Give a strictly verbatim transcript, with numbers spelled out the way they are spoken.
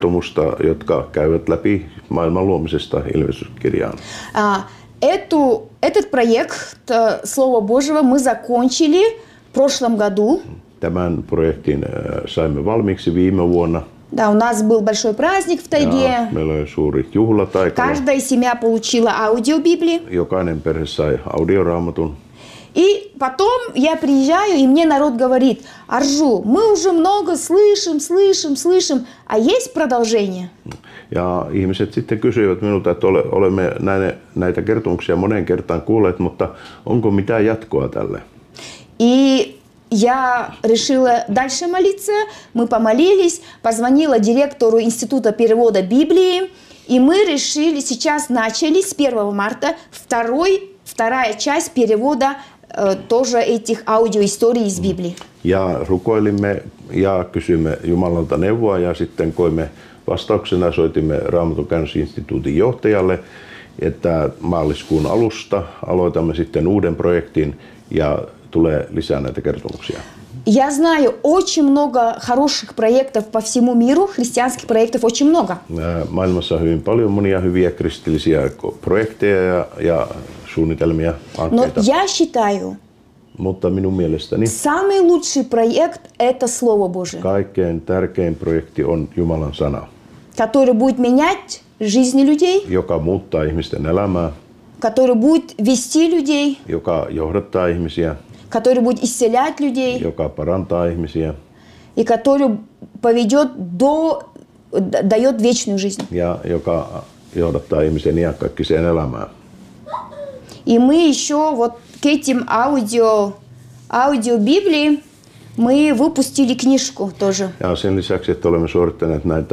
kertomusta, jotka käyvät läpi maailman luomisesta ilmestyskirjaan. Эту, этот проект Слова Божьего мы закончили в прошлом году. Tämän projektin saimme valmiiksi viime vuonna. Да, у нас был большой праздник в тайге. Meillä oli suuri juhla taikalla. Каждая семья получила аудиобиблии. Jokainen perhe sai audioraamatun. И потом я приезжаю, и мне народ говорит: Аржу, мы уже много слышим, слышим, слышим, а есть продолжение? Ja ihmiset sitten kysyivät minulta, että olemme näitä kertomuksia moneen kertaan kuulleet, mutta onko mitään jatkoa tälle? И я решила дальше молиться. Мы помолились, позвонила директору Института перевода Библии, и мы решили, сейчас начали с первого марта второй, вторая часть перевода э, тоже этих аудиоисторий из Библии. Ja rukoilimme ja kysyimme Jumalalta neuvoa ja sitten koimme vastauksena, soitimme Raamatun käännösinstituutin johtajalle, että maaliskuun alusta aloitamme sitten uuden projektin ja tulee lisää näitä kertomuksia. Я знаю очень много хороших проектов по всему миру, христианских проектов очень много. Maailmassa on hyvin paljon monia hyviä kristillisiä projekteja ja, ja suunnitelmia, hankkeita. Но я считаю, Mutta minun mielestäni самый лучший проект – это Слово Божие, kaikkein tärkein projekti on Jumalan sana, который будет менять жизни людей, joka muuttaa ihmisten elämää, который будет вести людей, joka johdattaa ihmisiä, который будет исцелять людей, joka parantaa ihmisiä и который поведет до, дает вечную жизнь. ja joka johdattaa ihmisen iankaikkiseen elämään. И мы еще вот к этим аудио, аудиобиблии мы выпустили книжку тоже. Ja sen lisäksi, että olemme suorittaneet näitä